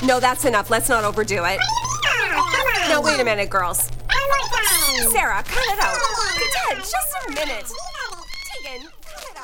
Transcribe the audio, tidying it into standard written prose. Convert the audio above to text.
No, that's enough. Let's not overdo it. Now, wait a minute, girls. Sarah, cut it out. Dad, just a minute. Tegan,